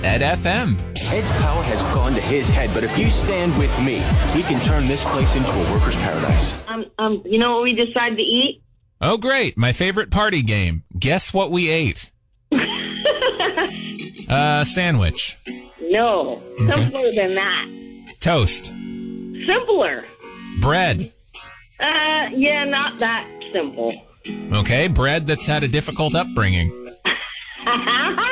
Ed FM. Ed's power has gone to his head, but if you stand with me, we can turn this place into a worker's paradise. You know what we decided to eat? Oh, great. My favorite party game. Guess what we ate? Sandwich. No. Okay. Simpler than that. Toast. Simpler. Bread. Yeah, not that simple. Okay, bread that's had a difficult upbringing.